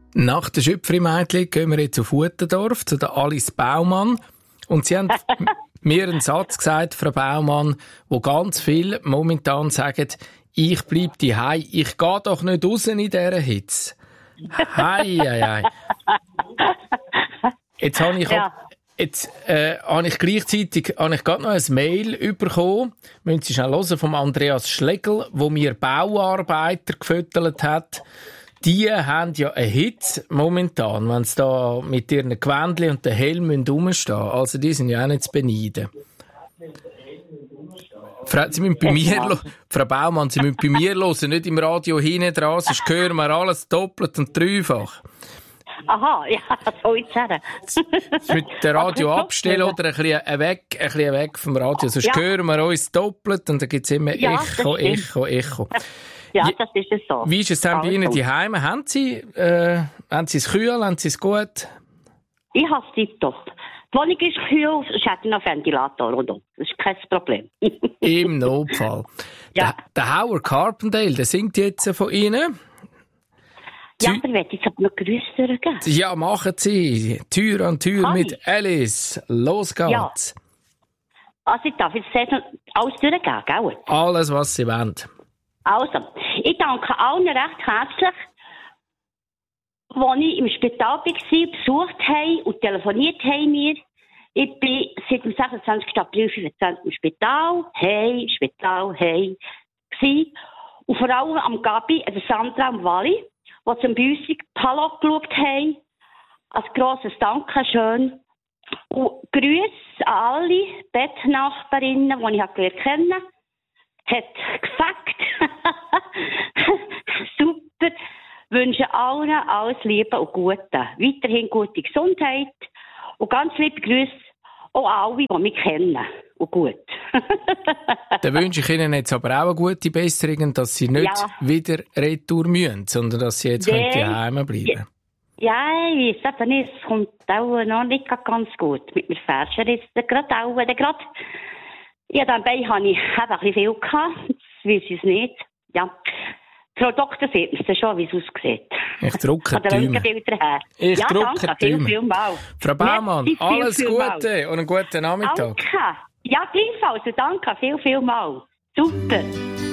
Nach der Schöpfri-Mädchen gehen wir jetzt auf Utendorf zu der Alice Baumann. Und sie haben mir einen Satz gesagt, Frau Baumann, wo ganz viele momentan sagen, ich bleibe daheim, ich gehe doch nicht raus in dieser Hitze. Hei. Jetzt habe ich... Ja. Jetzt habe ich gleichzeitig gerade noch ein Mail bekommen, müssen Sie schnell hören, vom Andreas Schlegel, wo mir Bauarbeiter gefüttert hat. Die haben ja eine Hitze momentan, wenn sie da mit ihren Gewändchen und den Helm rumstehen. Also die sind ja auch nicht zu beneiden. Sie müssen bei mir, Frau Baumann, Sie müssen bei mir hören, nicht im Radio hinten dran, sonst hören wir alles doppelt und dreifach. Aha, ja, das soll ich sagen. Mit dem Radio abstellen oder ein bisschen weg vom Radio, sonst hören wir uns doppelt und dann gibt es immer Echo. Ja, das ist es so. Wie ist es denn bei Ihnen daheim? Haben Sie es kühl? Haben Sie es gut? Ich habe es tipptopp. Die Wohnung ist kühl, ich hätte noch einen Ventilator und so. Das ist kein Problem. Im Notfall. Ja. Der Howard Carpendale, der singt jetzt von Ihnen. Ja, aber will ich jetzt noch grösser geben? Ja, machen Sie. Tür an Tür mit Alice. Los geht's. Ja. Also ich darf jetzt alles durchgehen, gell? Alles, was Sie wollen. Also, ich danke allen recht herzlich, als ich im Spital war, besucht haben und telefoniert haben wir. Ich bin seit dem 26. April 25 im Spital, gewesen. Und vor allem am Gabi, der Sandra und Wally, die zum bei uns in Palo geschaut haben. Ein grosses Dankeschön. Und Grüße an alle Bettnachbarinnen, die ich gelernt kennen. Hat gefackt. Super. Wünsche allen alles Liebe und Gute. Weiterhin gute Gesundheit. Und ganz liebe Grüße auch alle, die mich kennen. Und gut. Dann wünsche ich Ihnen jetzt aber auch eine gute Besserung, dass Sie nicht wieder retour müssen, sondern dass Sie jetzt daheim bleiben. Ja, ich weiß aber nicht. Es kommt auch noch nicht ganz gut. Mit mir Färscher ist es gerade auch. Ja, dabei habe ich eben ein bisschen viel gehabt. Jetzt weiss ich es nicht. Ja. Frau Doktor sieht es schon, wie es aussieht. Ich drücke die Daumen. Ich drücke die Daumen. Frau Baumann, alles Gute und einen guten Nachmittag. Danke. Ja, gleichfalls. Danke viel mal. Super.